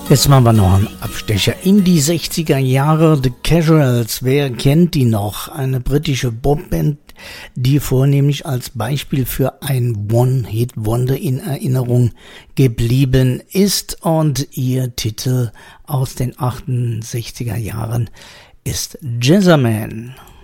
Jetzt machen wir noch einen Abstecher in die 60er Jahre. The Casuals, wer kennt die noch? Eine britische Popband, die vornehmlich als Beispiel für ein One-Hit-Wonder in Erinnerung geblieben ist. Und ihr Titel aus den 68er Jahren ist Jazzerman.